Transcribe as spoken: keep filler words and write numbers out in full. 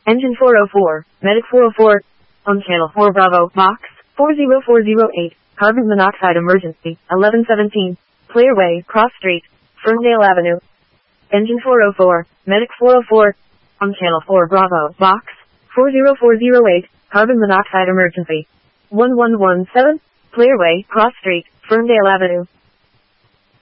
Engine four oh four, Medic four oh four, on Channel four Bravo, Box four zero four zero eight, Carbon Monoxide Emergency, eleven seventeen, Clearway, Cross Street, Ferndale Avenue. Engine four oh four, Medic four oh four, on Channel four Bravo, Box four zero four zero eight, Carbon Monoxide Emergency, one one one seven, Clearway, Cross Street, Ferndale Avenue.